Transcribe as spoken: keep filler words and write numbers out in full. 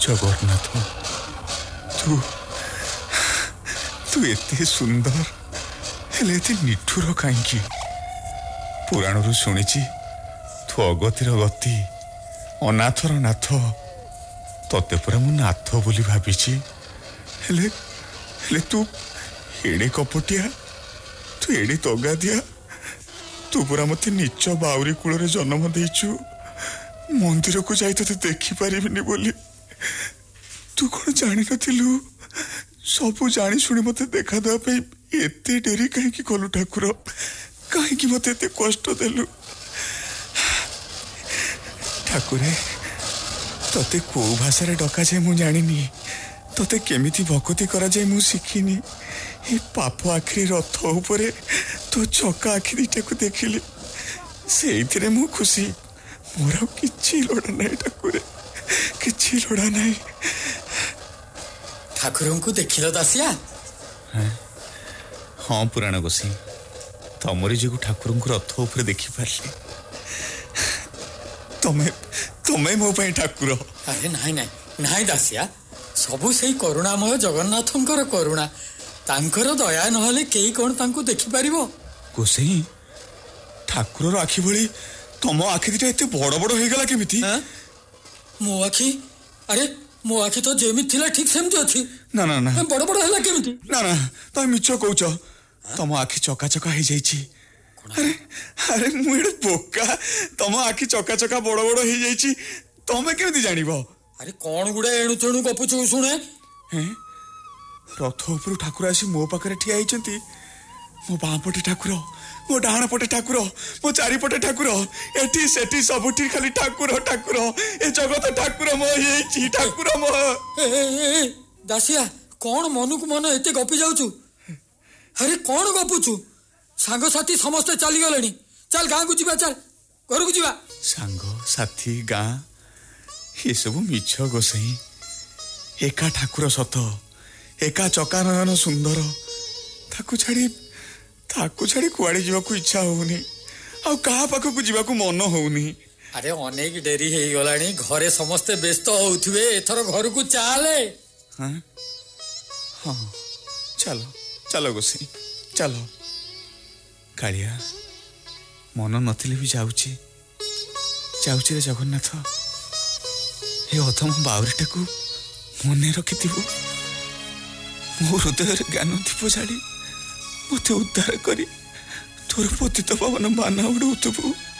जगन्नाथ तू तू एते सुंदर हेले एते निठुर कहीं पुराणरू शुणी तू अगतिर गति अनाथर नाथ तते पुरा मु नाथ बोली भावी हेले हेले तू एड़े कपटिया तू एड़े तगा दिया तू पूरा मत नीच बाउरी कूल जन्म देचु मंदिर को जाई तो देखी पारिबिनी बोली तू कौन जान नथिलु सबू जानी शुणी मत देखा देवा एते डेरी कहीं कलु ठाकुर कहीं मत एते कष्ट देलु ठाकुरे तते को भाषा डका जाए मु जानी तते केमिति भक्ति करा जाए मु शिखिनी ए पाप आखिरी रथ उपरे तो चका आखि दीटा को देखिली से मु खुशी मोर किछि लोड़ा नहीं ठाकुर किछि लोड़ा नहीं ठाकुर को देखिल दासिया हाँ पुराण गोसी तमरी जो ठाकुर को रथ उपरे देखी पारली तमे तमे मो पे ठाकुर अरे नहीं नहीं नहीं दासिया सबु से करुणामय जगन्नाथंकर करुणा तांकर दया नहले केई कोन तांको देखि परिबो गोसई ठाकुर आखि भली तम आखि दिटा एते बड़ बड़ हो गला केमिति मो आखि अरे मो आखि तो जेमि थिला ठीक सेमति अछि ना ना ना बड़ बड़ हला केमिति ना ना त मिछो कहउछ तम आखि चका चका हे जाईछि अरे अरे मु एडे बोका तम आखि चका चका बड़ बड़ हे जाईछि तमे केमिति जानिबो अरे कोन गुडे एणु तेणु गपुछु सुने हैं रथ ऊपर ठाकुर आसी मो पाखरे ठिया आइचंती मो बाँ पटे ठाकुर मो डाहाण पटे ठाकुर मो चारि पटे ठाकुर एठी सेठी सबुठी खाली ठाकुर ठाकुर ए जगत ठाकुर मो हेछि ठाकुर मो दासिया कोन मनुक मन एते गपी जाउछु अरे कोन गपुछु सांग साथी समस्त चली गलेनी चल गां को जीवा चल घर को जीवा सांग साथी गां ये सब मिछ गोसई एका ठाकुर सत एका चका नयन सुंदर ताकू छाड़ी ताकू छाड़ी कुआड़े जीवाकू इच्छा होउनी आ कहा पाखकू जीवाकू मन होउनी अरे अनेक डेरी हे गलानी घरे समस्ते व्यस्त होउथिबे एथर घर को चाले हां हां चलो चलो गोसी चलो कालिया मन नथिले भी जाउची जाउची रे जगन्नाथ ए अथम बाउरीटा को मने रखिथिबो मो हृदय ज्ञान दीप जाड़ी मत उद्धार करी तोर पतित पवन बाना उड़ौथबु।